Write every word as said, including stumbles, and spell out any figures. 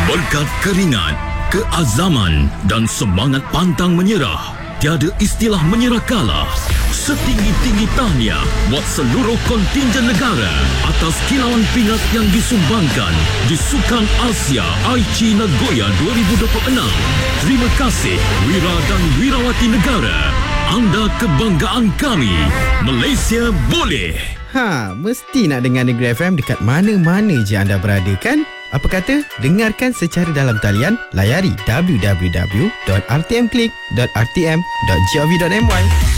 Berkat keringat, keazaman dan semangat pantang menyerah, tiada istilah menyerah kalah. Setinggi-tinggi tahniah buat seluruh kontingen negara atas kilauan pingat yang disumbangkan di Sukan Asia Aichi Nagoya dua ribu dua puluh enam. Terima kasih Wira dan Wirawati negara. Anda kebanggaan kami. Malaysia boleh. Ha, mesti nak dengar Negeri F M dekat mana-mana je anda berada kan? Apa kata? Dengarkan secara dalam talian, layari w w w dot r t m click dot r t m dot gov dot m y.